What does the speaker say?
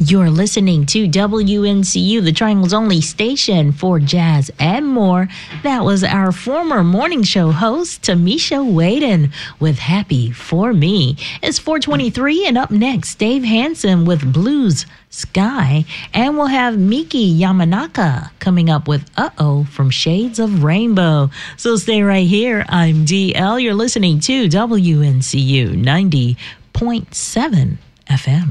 You're listening to WNCU, the Triangle's only station for jazz and more. That was our former morning show host, Tamisha Waden, with Happy For Me. It's 4:23, and up next, Dave Hansen with Blues Sky. And we'll have Miki Yamanaka coming up with Uh-Oh from Shades of Rainbow. So stay right here. I'm DL. You're listening to WNCU 90.7 FM.